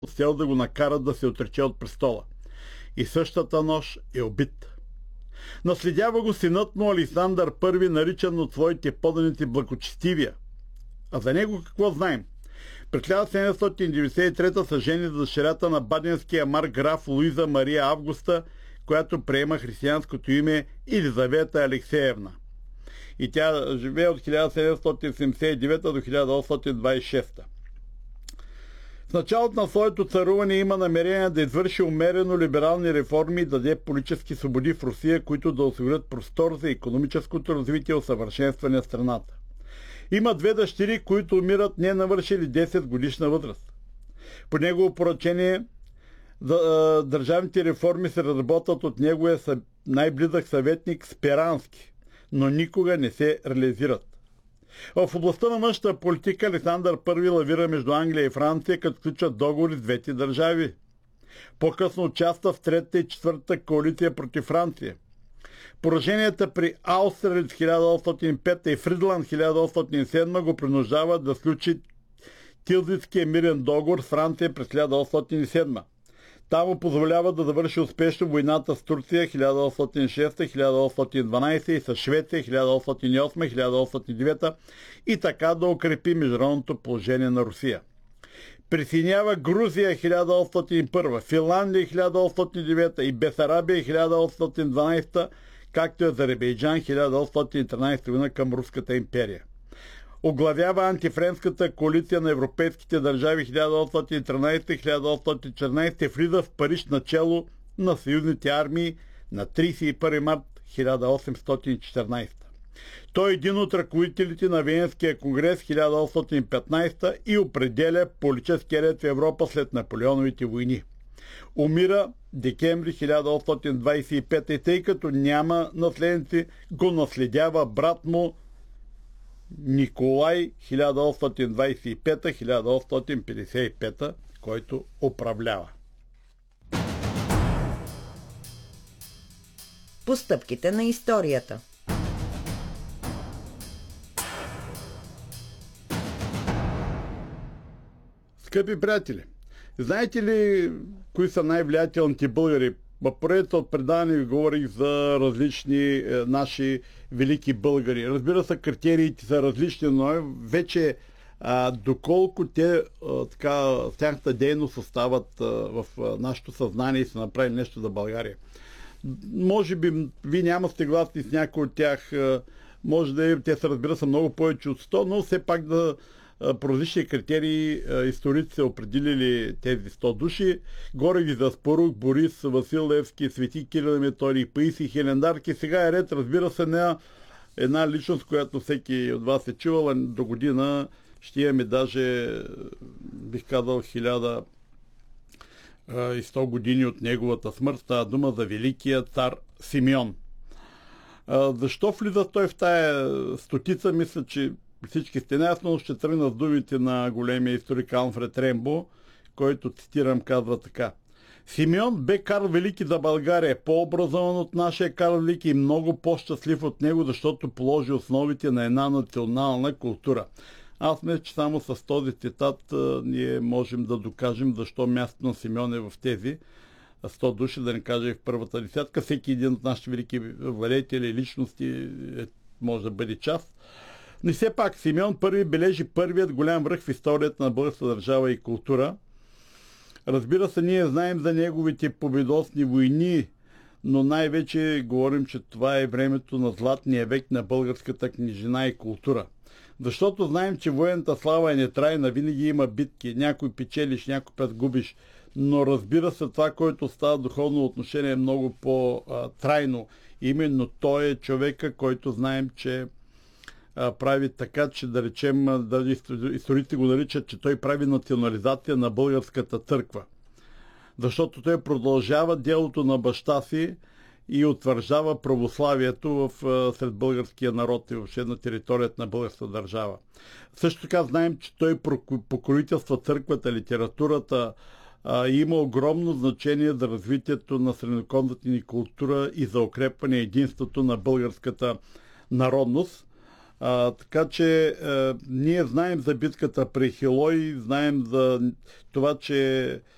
с цел да го накарат да се отрече от престола. И същата нощ е убит. Наследява го синът му Александър I, наричан от своите поданици Благочестивия. А за него какво знаем? През 1793 са жени за дъщерята на баденския марграф Луиза Мария Августа, която приема християнското име Елизавета Алексеевна. И тя живее от 1779 до 1826. В началото на своето царуване има намерение да извърши умерено либерални реформи и да даде политически свободи в Русия, които да осигурят простор за икономическото развитие и усъвършенстване на страната. Има две дъщери, които умират не навършили 10 годишна възраст. По негово поръчение държавните реформи се разработват от неговия най-близък съветник Сперански, но никога не се реализират. В областта на външната политика Александър I лавира между Англия и Франция, като сключват договори с двете държави. По-късно участва в третата и четвъртата коалиция против Франция. Пораженията при Аустерлиц 1805 и Фридланд 1807 го принуждават да сключи Тилзитския мирен договор с Франция през 1807. Там му позволява да завърши успешно войната с Турция 1806-1812 и с Швеция 1808-1809 и така да укрепи международното положение на Русия. Присъединява Грузия 1801, Финландия 1809 и Бесарабия 1812, както и Азербайджан 1813 година към Руската империя. Оглавява антифренската коалиция на европейските държави 1813-1814 и влиза в Париж начело на съюзните армии на 31 март 1814. Той е един от ръководителите на Виенския конгрес 1815 и определя политическия ред в Европа след Наполеоновите войни. Умира декември 1825 и тъй като няма наследници, го наследява брат му Николай 1825-1855, който управлява. Постъпките на историята. Скъпи приятели, знаете ли кои са най-влиятелните българи? В поредица от предаване ви говорих за различни наши велики българи. Разбира се, критериите са различни, но вече доколко те с тяхната дейност остават в нашето съзнание и са направили нещо за България. Може би ви няма съгласни с някои от тях, може да те са, разбира се, много повече от 100, но все пак по различни критерии историци са определили тези 100 души. Горе ги Заспорух, Борис, Васил Левски, Свети Кирил Методий, Паисий Хилендарки. Сега е ред, разбира се, на една личност, която всеки от вас е чувал. До година ще имаме даже, бих казал, 1100 години от неговата смърт. Става дума за великия цар Симеон. Защо влиза той в тая стотица? Мисля, че всички сте наясно, ще тръгна с думите на големия историк Алфред Рембо, който, цитирам, казва така: Симеон бе Карл Велики за България, по-образован от нашия Карл Велики и много по-щастлив от него, защото положи основите на една национална култура. Аз мисля, че само с този цитат ние можем да докажем защо мястото на Симеон е в тези 100 души, да не кажа и в първата десятка. Всеки един от нашите велики владетели и личности може да бъде част. Но все пак Симеон I бележи първият голям връх в историята на българската държава и култура. Разбира се, ние знаем за неговите победоносни войни, но най-вече говорим, че това е времето на златния век на българската книжина и култура. Защото знаем, че военната слава е нетрайна, винаги има битки, някой печелиш, някой път губиш, но разбира се, това, което става духовно отношение, е много по-трайно. Именно той е човека, който знаем, че прави така, че да речем, даже историците го наричат, че той прави национализация на българската църква. Защото той продължава делото на баща си и утвърждава православието сред българския народ и въобще на територията на българската държава. Също така знаем, че той покровителства църквата, литературата, има огромно значение за развитието на средновековната ни култура и за укрепване единството на българската народност. Така че ние знаем за битката при Хилой, знаем за това, че